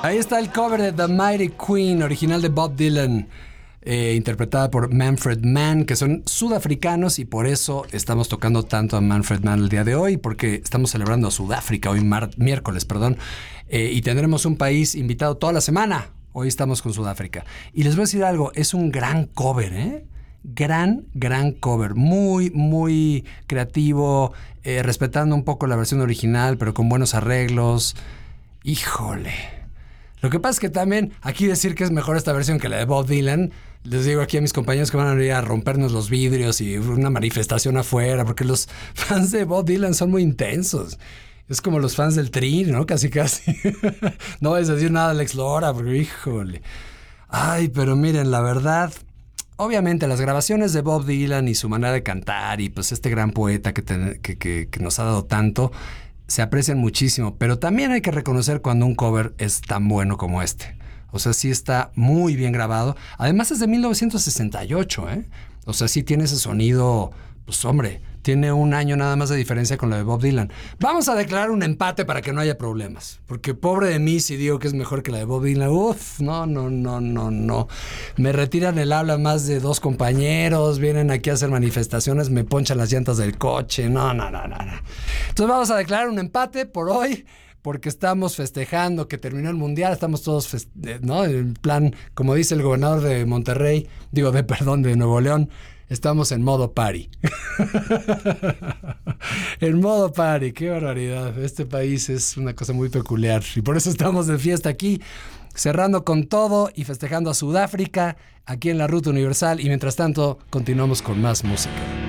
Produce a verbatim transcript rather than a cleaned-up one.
Ahí está el cover de The Mighty Queen, original de Bob Dylan, eh, interpretada por Manfred Mann, que son sudafricanos, y por eso estamos tocando tanto a Manfred Mann el día de hoy, porque estamos celebrando a Sudáfrica, hoy mar- miércoles, perdón, eh, y tendremos un país invitado toda la semana. Hoy estamos con Sudáfrica. Y les voy a decir algo, es un gran cover, ¿eh? Gran, gran cover. Muy, muy creativo, eh, respetando un poco la versión original, pero con buenos arreglos. Híjole. Lo que pasa es que también aquí decir que es mejor esta versión que la de Bob Dylan, les digo aquí a mis compañeros que van a venir a rompernos los vidrios y una manifestación afuera, porque los fans de Bob Dylan son muy intensos. Es como los fans del Tri, ¿no? Casi, casi. No vais a decir nada a Alex Lora, porque híjole. Ay, pero miren, la verdad, obviamente las grabaciones de Bob Dylan y su manera de cantar y pues este gran poeta que, te, que, que, que nos ha dado tanto, se aprecian muchísimo, pero también hay que reconocer cuando un cover es tan bueno como este. O sea, sí está muy bien grabado. Además es de mil novecientos sesenta y ocho, ¿eh? O sea, sí tiene ese sonido, pues hombre, tiene un año nada más de diferencia con la de Bob Dylan. Vamos a declarar un empate para que no haya problemas. Porque pobre de mí si digo que es mejor que la de Bob Dylan. Uf, no, no, no, no, no. Me retiran el habla más de dos compañeros, vienen aquí a hacer manifestaciones, me ponchan las llantas del coche. No, no, no, no, no. Entonces vamos a declarar un empate por hoy, porque estamos festejando que terminó el Mundial, estamos todos, feste- ¿no? En plan, como dice el gobernador de Monterrey, digo, de perdón, de Nuevo León, estamos en modo party. En modo party, qué barbaridad. Este país es una cosa muy peculiar y por eso estamos de fiesta aquí, cerrando con todo y festejando a Sudáfrica aquí en la Ruta Universal, y mientras tanto continuamos con más música.